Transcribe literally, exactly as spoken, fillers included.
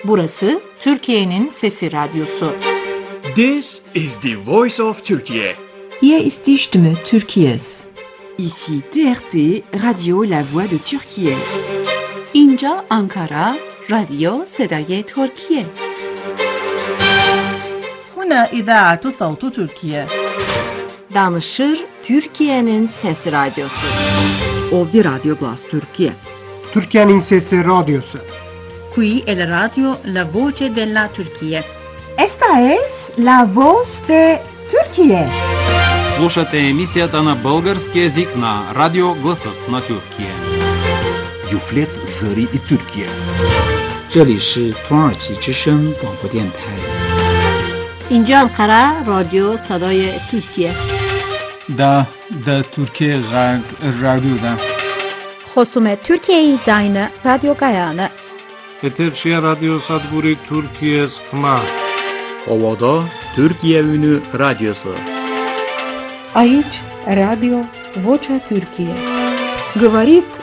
Burası Türkiye'nin Sesi Radyosu. This is the voice of Turkey. Hier ist die Stimme Türkiye's. Ici T R T, Radio La Voix de Türkiye. اینجا آنکارا، رادیو صدای ترکیه. هنا إذاعة صوت تركيا. Danışır Türkiye'nin Sesi Radyosu. Ovdje Radio Glas Türkiye. Türkiye'nin Sesi Radyosu. Qui è la radio La Voce della Turchia. Esta es la voz de Türkiye. Слушате емисията на български език на Радио Гласът на Türkiye. Юфлет Зари и Türkiye. 这里是土耳其之声广播电台。 اینجا انقره رادیو صدای ترکیه. دا دا ترکیه غرب رادیو دا. خصوم ترکیه زاین رادیو گایانه. Eterşehir Radyo Sadburi Türkiye Sıkma. Ovada Türkiye Ünü Radyosu. Aici Radio Vocea Türkiye. Говорит